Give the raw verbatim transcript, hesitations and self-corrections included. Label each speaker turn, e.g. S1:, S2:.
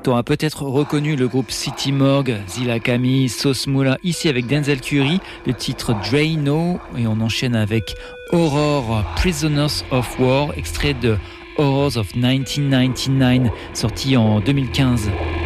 S1: T'auras peut-être reconnu le groupe City Morgue, Zilla Camille, Sauce Moula, ici avec Denzel Curry, le titre Drano, et on enchaîne avec Aurore, Prisoners of War, extrait de Horrors of dix-neuf quatre-vingt-dix-neuf, sorti en deux mille quinze.